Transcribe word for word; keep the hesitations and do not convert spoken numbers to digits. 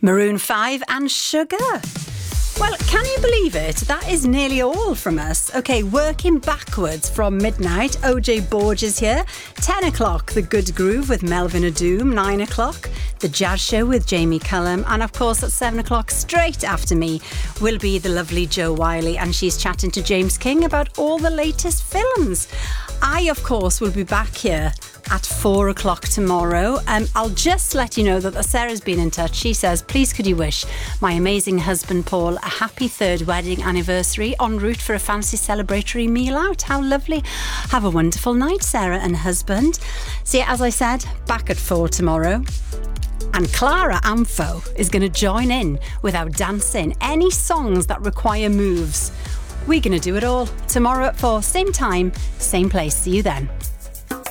Maroon five and Sugar. Well, can you believe it? That is nearly all from us. Okay, working backwards from midnight, O J Borges here. ten o'clock, The Good Groove with Melvin Adoom. nine o'clock, The Jazz Show with Jamie Cullum. And of course, at seven o'clock, straight after me, will be the lovely Jo Wiley. And she's chatting to James King about all the latest films. I, of course, will be back here at four o'clock tomorrow. Um, I'll just let you know that Sarah's been in touch. She says, please could you wish my amazing husband Paul a happy third wedding anniversary, en route for a fancy celebratory meal out. How lovely. Have a wonderful night, Sarah and husband. So yeah, as I said, back at four tomorrow. And Clara Amfo is going to join in with our dancing. Any songs that require moves, we're going to do it all. Tomorrow at four, same time, same place. See you then.